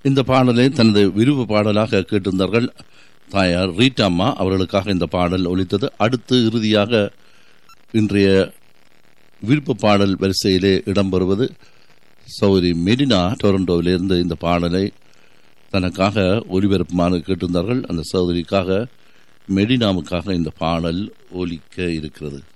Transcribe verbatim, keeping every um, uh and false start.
இந்த பாடலை தனது விருப்ப பாடலாக கேட்டிருந்தார்கள் தாயார் ரீட்டாம்மா. அவர்களுக்காக இந்த பாடல் ஒலித்தது. அடுத்து இறுதியாக இன்றைய விருப்ப பாடல் வரிசையிலே இடம்பெறுவது சௌரி மெடினா டொரண்டோவிலிருந்து இந்த பாடலை தனக்காக ஒலிபரப்புமாறு கேட்டிருந்தார்கள். அந்த சௌதரிக்காக மெடினாவுக்காக இந்த பாடல் ஒலிக்க இருக்கிறது.